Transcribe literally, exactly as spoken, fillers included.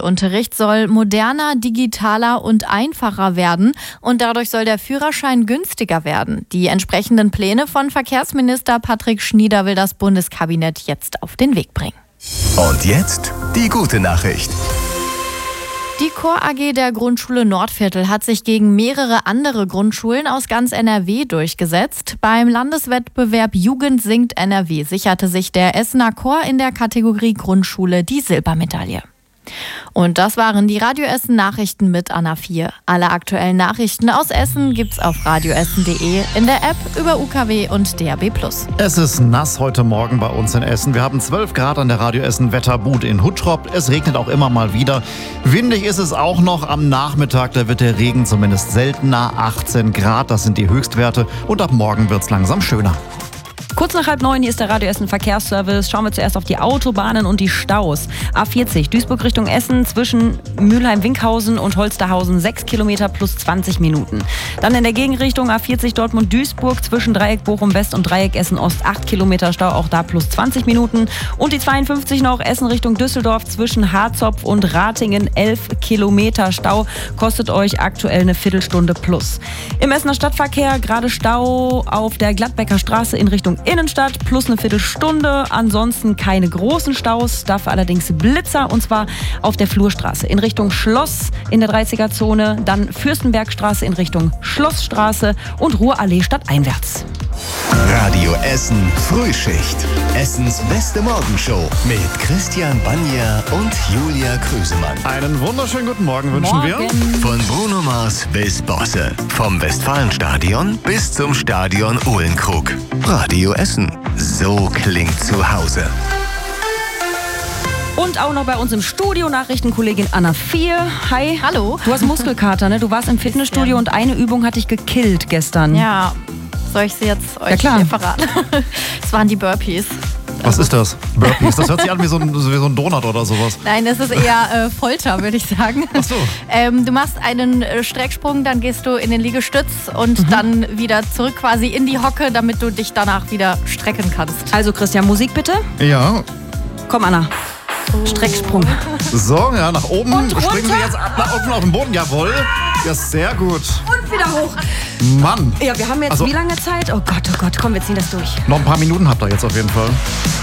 Schulunterricht soll moderner, digitaler und einfacher werden und dadurch soll der Führerschein günstiger werden. Die entsprechenden Pläne von Verkehrsminister Patrick Schnieder will das Bundeskabinett jetzt auf den Weg bringen. Und jetzt die gute Nachricht. Die Chor A G der Grundschule Nordviertel hat sich gegen mehrere andere Grundschulen aus ganz N R W durchgesetzt. Beim Landeswettbewerb Jugend singt N R W sicherte sich der Essener Chor in der Kategorie Grundschule die Silbermedaille. Und das waren die Radio Essen Nachrichten mit Anna vier. Alle aktuellen Nachrichten aus Essen gibt's auf radioessen punkt de, in der App, über U K W und D A B plus. Es ist nass heute Morgen bei uns in Essen. Wir haben zwölf Grad an der Radio Essen Wetterbude in Huttrop. Es regnet auch immer mal wieder. Windig ist es auch noch am Nachmittag. Da wird der Regen zumindest seltener. achtzehn Grad, das sind die Höchstwerte. Und ab morgen wird's langsam schöner. Kurz nach halb neun, hier ist der Radio Essen Verkehrsservice. Schauen wir zuerst auf die Autobahnen und die Staus. A vierzig, Duisburg Richtung Essen, zwischen Mülheim-Winkhausen und Holsterhausen, sechs Kilometer plus zwanzig Minuten. Dann in der Gegenrichtung A vierzig Dortmund-Duisburg, zwischen Dreieck Bochum-West und Dreieck Essen-Ost, acht Kilometer Stau, auch da plus zwanzig Minuten. Und die zweiundfünfzig noch, Essen Richtung Düsseldorf, zwischen Harzopf und Ratingen, elf Kilometer Stau, kostet euch aktuell eine Viertelstunde plus. Im Essener Stadtverkehr gerade Stau auf der Gladbecker Straße in Richtung Innenstadt plus eine Viertelstunde. Ansonsten keine großen Staus, dafür allerdings Blitzer, und zwar auf der Flurstraße in Richtung Schloss in der dreißiger Zone, dann Fürstenbergstraße in Richtung Schlossstraße und Ruhrallee stadteinwärts. Radio Essen Frühschicht. Essens beste Morgenshow mit Christian Banja und Julia Krüsemann. Einen wunderschönen guten Morgen wünschen Morgen. wir. Von Bruno Mars bis Bosse. Vom Westfalenstadion bis zum Stadion Uhlenkrug. Radio Essen. So klingt zu Hause. Und auch noch bei uns im Studio Nachrichtenkollegin Anna vier. Hi. Hallo. Du hast Muskelkater, ne? Du warst im Fitnessstudio und eine Übung hat dich gekillt gestern. Ja, soll ich sie jetzt euch Ja, klar. hier verraten? Es waren die Burpees. Was ist das? Burpees. Das hört sich an wie so ein, wie so ein Donut oder sowas. Nein, das ist eher äh, Folter, würde ich sagen. Ach so. Ähm, du machst einen äh, Strecksprung, dann gehst du in den Liegestütz und Mhm. dann wieder zurück quasi in die Hocke, damit du dich danach wieder strecken kannst. Also Christian, Musik bitte. Ja. Komm Anna. Strecksprung. So, ja, nach oben. Und runter. Springen wir jetzt ab, nach unten auf den Boden. Jawohl. Ja, sehr gut. Und wieder hoch. Mann. Ja, wir haben jetzt Also- wie lange Zeit? Oh Gott, oh Gott, komm, wir ziehen das durch. Noch ein paar Minuten habt ihr jetzt auf jeden Fall.